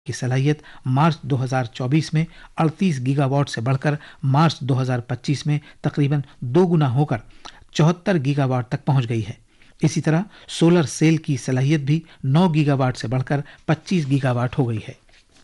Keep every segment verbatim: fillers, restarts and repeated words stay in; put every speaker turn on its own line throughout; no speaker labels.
की सलाहियत मार्च दो हज़ार चौबीस में अड़तीस गीगावाट से बढ़कर मार्च दो हज़ार पच्चीस में तकरीबन दो गुना होकर चौहत्तर गीगावाट तक पहुंच गई है। इसी तरह सोलर सेल की सलाहियत भी नौ गीगावाट से बढ़कर पच्चीस गीगावाट हो गई है।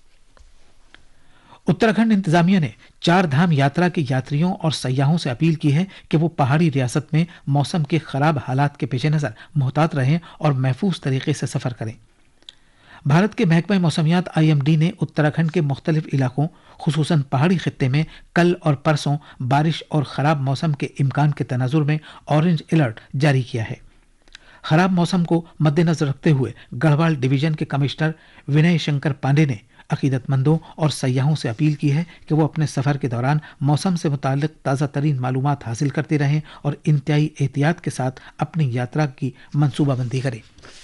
उत्तराखंड इंतजामिया ने चार धाम यात्रा के यात्रियों और सयाहों से अपील की है कि वो पहाड़ी रियासत में मौसम के खराब हालात के पेश नजर मोहतात रहें और महफूज तरीके से सफर करें। भारत के महकमा मौसमियात आई एम डी ने उत्तराखंड के मुख्तलिफ इलाकों खुसूसन पहाड़ी खित्ते में कल और परसों बारिश और खराब मौसम के इम्कान के तनाजुर में ऑरेंज अलर्ट जारी किया है। खराब मौसम को मद्देनजर रखते हुए गढ़वाल डिवीजन के कमिश्नर विनय शंकर पांडे ने अकीदतमंदों और सयाहों से अपील की है कि वो अपने सफर के दौरान मौसम से मुताल्लिक ताज़ा तरीन मालूमात हासिल करते रहें और इंतहाई एहतियात के साथ अपनी यात्रा की मंसूबाबंदी करें।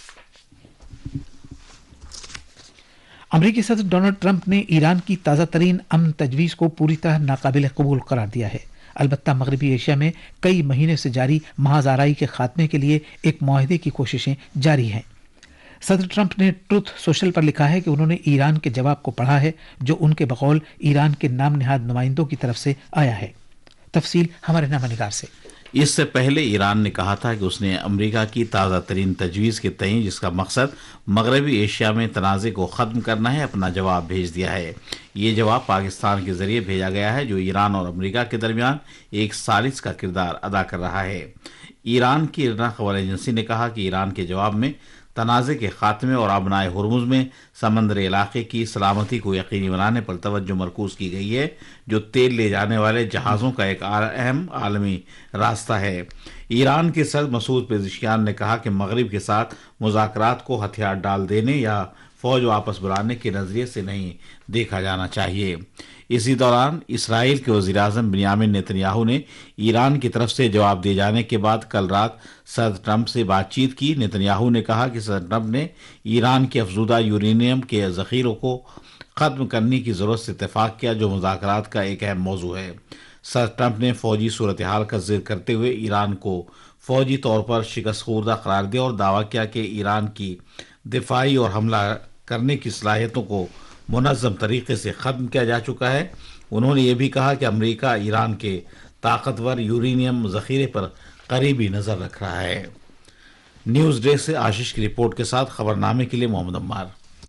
अमरीकी सदर डोनाल्ड ट्रंप ने ईरान की ताज़ा तरीन अमन तजवीज़ को पूरी तरह नाकाबिल कबूल करार दिया है। अलबत्ता मगरबी एशिया में कई महीने से जारी महाजाराई के खात्मे के लिए एक मुआहदे की कोशिशें जारी हैं। सदर ट्रंप ने ट्रुथ सोशल पर लिखा है कि उन्होंने ईरान के जवाब को पढ़ा है जो उनके बकौल ईरान के नाम निहाद नुमाइंदों की तरफ से आया है। तफसील हमारे नामानिगार से।
इससे पहले ईरान ने कहा था कि उसने अमेरिका की ताज़ा तरीन तजवीज़ के तय जिसका मकसद मगरबी एशिया में तनाज़े को ख़त्म करना है अपना जवाब भेज दिया है। ये जवाब पाकिस्तान के ज़रिए भेजा गया है जो ईरान और अमेरिका के दरमियान एक सालिस का किरदार अदा कर रहा है। ईरान की इरना खबर एजेंसी ने कहा कि ईरान के जवाब में तनाज़े के खात्मे और आबनाए हुर्मुज़ में समंदर इलाके की सलामती को यकीनी बनाने पर तवज्जो मरकूज़ की गई है जो तेल ले जाने वाले जहाज़ों का एक अहम आलमी रास्ता है। ईरान के सदर मसूद पेज़ेश्कियान ने कहा कि मगरिब के साथ मुज़ाकरात को हथियार डाल देने या फौज वापस बुलाने के नज़रिए से नहीं देखा जाना चाहिए। इसी दौरान इसराइल के वज़ीर-ए-आज़म बिन्यामिन नेतन्याहू ने ईरान की तरफ से जवाब दिए जाने के बाद कल रात सदर ट्रंप से बातचीत की। नेतन्याहू ने कहा कि सदर ट्रंप ने ईरान के अफजुदा यूरेनियम के ज़ख़ीरों को ख़त्म करने की ज़रूरत से इत्तेफाक किया जो मुज़ाकरात का एक अहम मौजू है। सदर ट्रंप ने फ़ौजी सूरत हाल का ज़िक्र करते हुए ईरान को फ़ौजी तौर पर शिकस्त खुर्दा करार दिया और दावा किया कि ईरान की दिफाई और हमला करने की सलाहियतों को मुनज़्ज़म तरीके से ख़त्म किया जा चुका है। उन्होंने ये भी कहा कि अमेरिका ईरान के ताकतवर यूरेनियम ज़ख़ीरे पर करीबी नज़र रख रहा है। न्यूज़ डेस्क से आशीष की रिपोर्ट के साथ खबरनामे के लिए मोहम्मद अम्मार।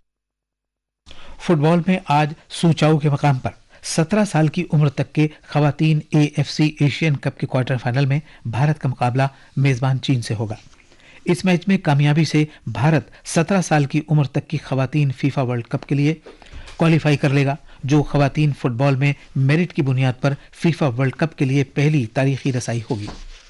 फुटबॉल में आज सूचाऊ के मकाम पर सत्रह साल की उम्र तक के खवातीन A F C Asian cup के क्वार्टर फाइनल में भारत का मुकाबला मेज़बान चीन से होगा। इस मैच में कामयाबी से भारत सत्रह साल की उम्र तक की खवातीन फीफा वर्ल्ड कप के लिए क्वालिफाई कर लेगा जो खवातीन फुटबॉल में मेरिट की बुनियाद पर फीफा वर्ल्ड कप के लिए पहली तारीखी रसाई होगी।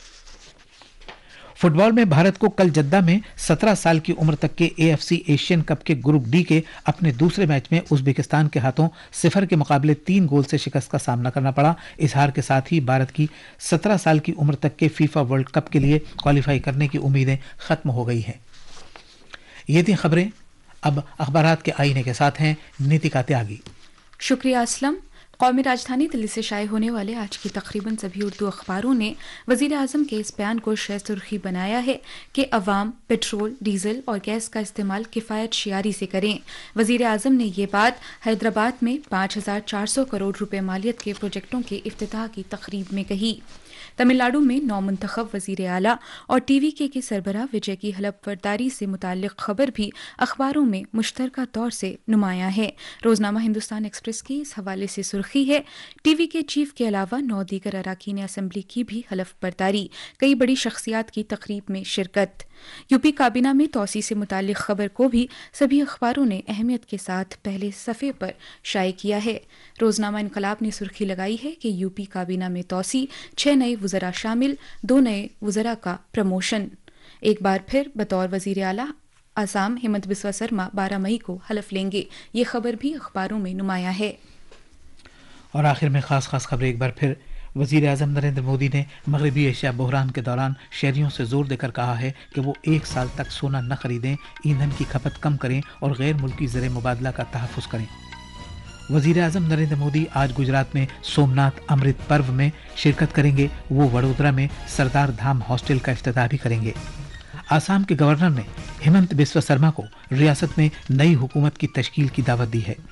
फुटबॉल में भारत को कल जद्दा में सत्रह साल की उम्र तक के A F C Asian cup के ग्रुप डी के अपने दूसरे मैच में उज़्बेकिस्तान के हाथों सिफर के मुकाबले तीन गोल से शिकस्त का सामना करना पड़ा। इस हार के साथ ही भारत की सत्रह साल की उम्र तक के फीफा वर्ल्ड कप के लिए क्वालिफाई करने की उम्मीदें खत्म हो गई हैं। ये थी खबरें। अब अखबारात के आईने के साथ हैं नीतिका त्यागी।
शुक्रिया असलम। कौमी राजधानी दिल्ली से शाये होने वाले आज की तकरीबन सभी उर्दू अखबारों ने वज़ीर आज़म के इस बयान को शह सुर्खी बनाया है कि अवाम पेट्रोल डीजल और गैस का इस्तेमाल किफ़ायत शियारी से करें। वज़ीर आज़म ने ये बात हैदराबाद में पाँच हज़ार चार सौ करोड़ रुपए मालियत के प्रोजेक्टों के इफ्तिताह की तकरीब में कही। तमिलनाडु में नौ मुंतखब वज़ीर आला और टी वी के के सरबराह विजय की हलफबरदारी से मुताल्लिक खबर भी अखबारों में मुश्तरका तौर से नुमायां है। रोजनामा हिंदुस्तान एक्सप्रेस की इस हवाले से सुर्खी है टी वी के चीफ के अलावा नौ दीगर अराकीन असम्बली की भी हलफबरदारी, कई बड़ी शख्सियात की तकरीब में शिरकत। यूपी काबीना में तोसी से मुताल्लिक खबर को भी सभी अखबारों ने अहमियत के साथ पहले सफ़े पर शाये किया है। रोजनामा इनकलाब ने सुर्खी लगाई है कि यूपी काबीना में तोसी, छह नए वज़रा शामिल, दो नए वज़रा का प्रमोशन। एक बार फिर बतौर वज़ीर आला आसाम हेमंत बिस्वा शर्मा बारह मई को हलफ लेंगे। ये खबर भी अखबारों में नुमाया है।
और आखिर में खास खास खबरें एक बार फिर। वज़ीर आज़म नरेंद्र मोदी ने मगरबी एशिया बहरान के दौरान शहरियों से जोर देकर कहा है कि वो एक साल तक सोना न खरीदें, ईंधन की खपत कम करें और गैर मुल्की ज़र मुबादला का तहफ़्फ़ुज़ करें। वज़ीर आज़म नरेंद्र मोदी आज गुजरात में सोमनाथ अमृत पर्व में शिरकत करेंगे। वो वडोदरा में सरदार धाम हॉस्टल का इफ्तिताह भी करेंगे। आसाम के गवर्नर ने हेमंत बिस्वा शर्मा को रियासत में नई हुकूमत की तश्कील की दावत दी है।